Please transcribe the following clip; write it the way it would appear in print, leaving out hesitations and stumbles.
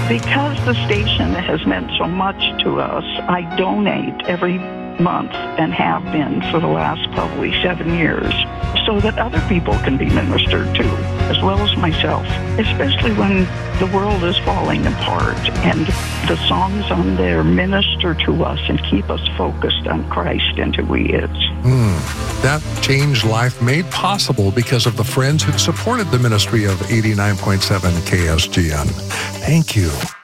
Because the station has meant so much to us, I donate every month and have been for the last probably 7 years so that other people can be ministered to, as well as myself, especially when the world is falling apart, and the songs on there minister to us and keep us focused on Christ and who He is. That changed life made possible because of the friends who supported the ministry of 89.7 KSGN. Thank you.